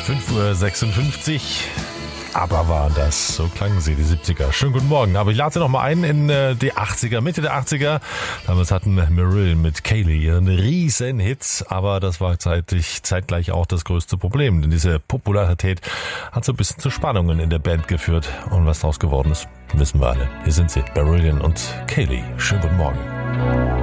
5:56 Uhr. Aber war das, so klangen sie, die 70er. Schönen guten Morgen. Aber ich lade sie noch mal ein in die 80er, Mitte der 80er. Damals hatten Marillion mit Kayleigh ihren riesen Hit, aber das war zeitgleich auch das größte Problem, denn diese Popularität hat so ein bisschen zu Spannungen in der Band geführt. Und was daraus geworden ist, wissen wir alle. Hier sind sie, Marillion und Kayleigh. Schönen guten Morgen.